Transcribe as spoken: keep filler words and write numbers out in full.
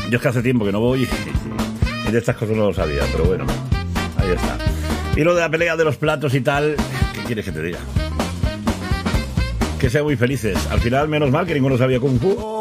Yo es que hace tiempo que no voy y de estas cosas no lo sabía, pero bueno, ahí está. Y lo de la pelea de los platos y tal, ¿qué quieres que te diga? Que sean muy felices. Al final, menos mal que ninguno sabía Kung Fu.